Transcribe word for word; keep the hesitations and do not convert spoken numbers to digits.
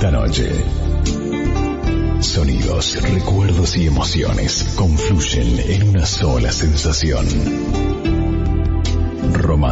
esta noche. Sonidos, recuerdos y emociones confluyen en una sola sensación. Romántica.